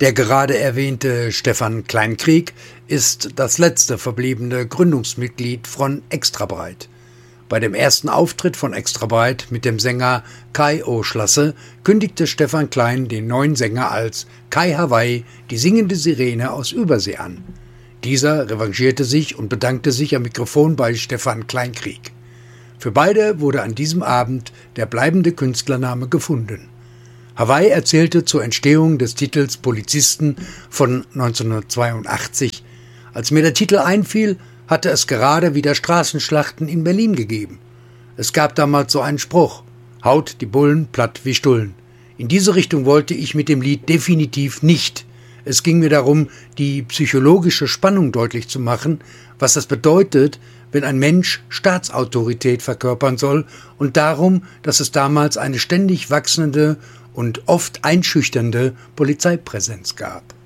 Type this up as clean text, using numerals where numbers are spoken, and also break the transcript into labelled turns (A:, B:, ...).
A: Der gerade erwähnte Stefan Kleinkrieg ist das letzte verbliebene Gründungsmitglied von Extrabreit. Bei dem ersten Auftritt von Extrabreit mit dem Sänger Kai Oschlasse kündigte Stefan Klein den neuen Sänger als Kai Hawaii, die singende Sirene aus Übersee an. Dieser revanchierte sich und bedankte sich am Mikrofon bei Stefan Kleinkrieg. Für beide wurde an diesem Abend der bleibende Künstlername gefunden. Hawaii erzählte zur Entstehung des Titels Polizisten von 1982. Als mir der Titel einfiel, hatte es gerade wieder Straßenschlachten in Berlin gegeben. Es gab damals so einen Spruch: Haut die Bullen platt wie Stullen. In diese Richtung wollte ich mit dem Lied definitiv nicht. Es ging mir darum, die psychologische Spannung deutlich zu machen, was das bedeutet, wenn ein Mensch Staatsautorität verkörpern soll, und darum, dass es damals eine ständig wachsende und oft einschüchternde Polizeipräsenz gab.